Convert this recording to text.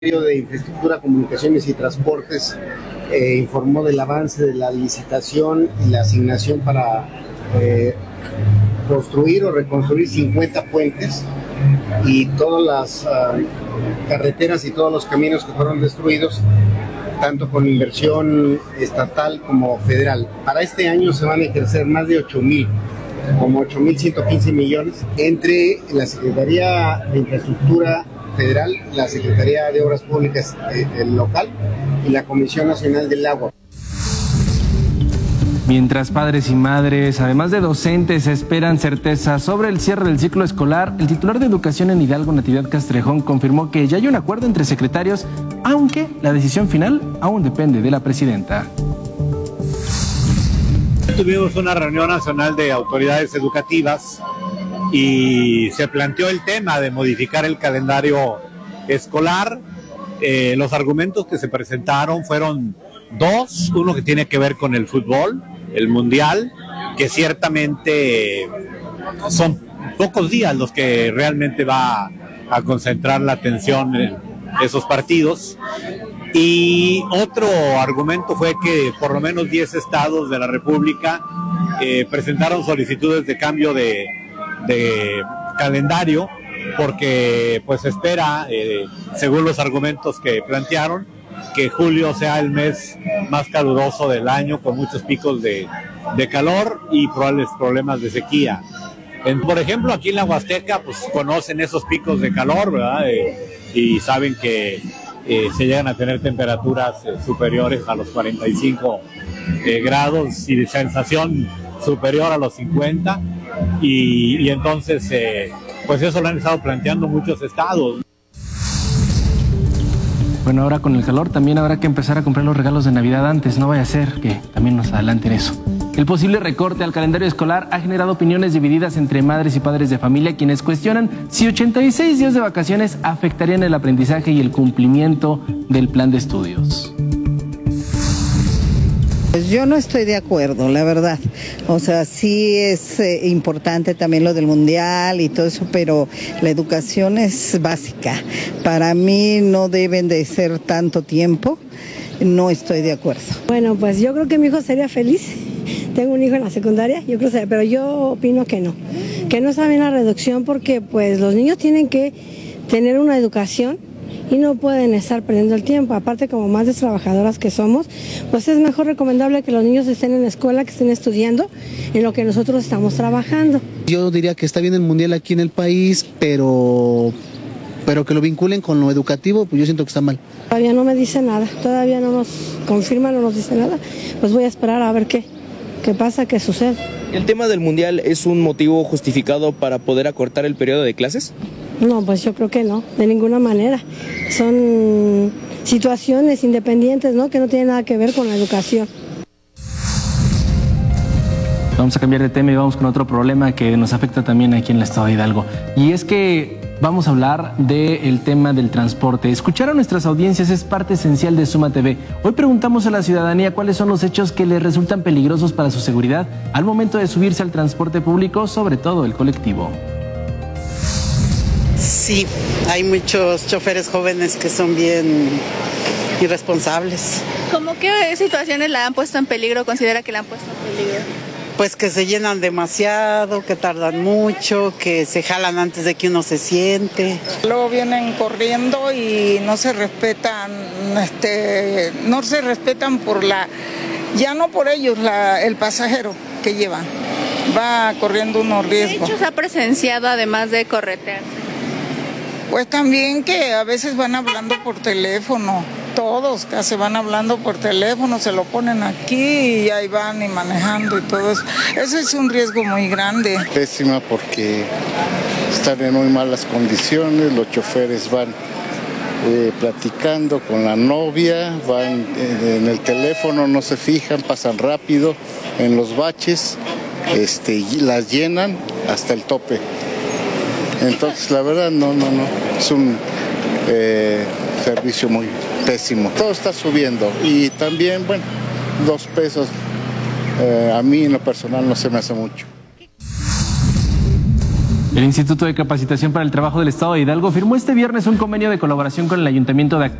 De Infraestructura, Comunicaciones y Transportes informó del avance de la licitación y la asignación para construir o reconstruir 50 puentes y todas las carreteras y todos los caminos que fueron destruidos, tanto con inversión estatal como federal. Para este año se van a ejercer más de 8.115 millones entre la Secretaría de Infraestructura Federal, la Secretaría de Obras Públicas local y la Comisión Nacional del Agua. Mientras padres y madres, además de docentes, esperan certeza sobre el cierre del ciclo escolar, el titular de Educación en Hidalgo, Natividad Castrejón, confirmó que ya hay un acuerdo entre secretarios, aunque la decisión final aún depende de la presidenta. Tuvimos una reunión nacional de autoridades educativas y se planteó el tema de modificar el calendario escolar. Los argumentos que se presentaron fueron dos: uno que tiene que ver con el fútbol, el mundial, que ciertamente son pocos días los que realmente va a concentrar la atención en esos partidos, y otro argumento fue que por lo menos 10 estados de la República presentaron solicitudes de cambio de calendario, porque pues se espera, según los argumentos que plantearon, que julio sea el mes más caluroso del año, con muchos picos de calor y probables problemas de sequía. Por ejemplo, aquí en la Huasteca pues conocen esos picos de calor, ¿verdad? Y saben que se llegan a tener temperaturas superiores a los 45 grados y de sensación superior a los 50, y entonces pues eso lo han estado planteando muchos estados. Bueno, ahora con el calor también habrá que empezar a comprar los regalos de Navidad antes, no vaya a ser que también nos adelanten eso. El posible recorte al calendario escolar ha generado opiniones divididas entre madres y padres de familia, quienes cuestionan si 86 días de vacaciones afectarían el aprendizaje y el cumplimiento del plan de estudios. Pues yo no estoy de acuerdo, la verdad. O sea, sí es importante también lo del mundial y todo eso, pero la educación es básica. Para mí no deben de ser tanto tiempo. No estoy de acuerdo. Bueno, pues yo creo que mi hijo sería feliz. Tengo un hijo en la secundaria, yo creo, pero yo opino que no está bien la reducción, porque pues los niños tienen que tener una educación y no pueden estar perdiendo el tiempo. Aparte, como madres trabajadoras que somos, pues es mejor recomendable que los niños estén en la escuela, que estén estudiando en lo que nosotros estamos trabajando. Yo diría que está bien el mundial aquí en el país, pero que lo vinculen con lo educativo, pues yo siento que está mal. Todavía no me dice nada, todavía no nos confirma, no nos dice nada. Pues voy a esperar a ver qué pasa, qué sucede. ¿El tema del mundial es un motivo justificado para poder acortar el periodo de clases? No, pues yo creo que no, de ninguna manera. Son situaciones independientes, ¿no?, que no tienen nada que ver con la educación. Vamos a cambiar de tema y vamos con otro problema que nos afecta también aquí en el estado de Hidalgo. Y es que vamos a hablar del tema del transporte. Escuchar a nuestras audiencias es parte esencial de Suma TV. Hoy preguntamos a la ciudadanía cuáles son los hechos que les resultan peligrosos para su seguridad al momento de subirse al transporte público, sobre todo el colectivo. Sí, hay muchos choferes jóvenes que son bien irresponsables. ¿Cómo qué situaciones la han puesto en peligro? ¿Considera que la han puesto en peligro? Pues que se llenan demasiado, que tardan mucho, que se jalan antes de que uno se siente. Luego vienen corriendo y no se respetan, ya no por ellos, el pasajero que llevan, va corriendo unos riesgos. ¿Qué hechos ha presenciado además de corretearse? Pues también que a veces van hablando por teléfono, todos casi van hablando por teléfono, se lo ponen aquí y ahí van y manejando y todo eso. Ese es un riesgo muy grande. Pésima, porque están en muy malas condiciones, los choferes van platicando con la novia, van en el teléfono, no se fijan, pasan rápido en los baches, y las llenan hasta el tope. Entonces, la verdad, no, es un servicio muy pésimo. Todo está subiendo y también, bueno, 2 pesos, a mí en lo personal no se me hace mucho. El Instituto de Capacitación para el Trabajo del Estado de Hidalgo firmó este viernes un convenio de colaboración con el Ayuntamiento de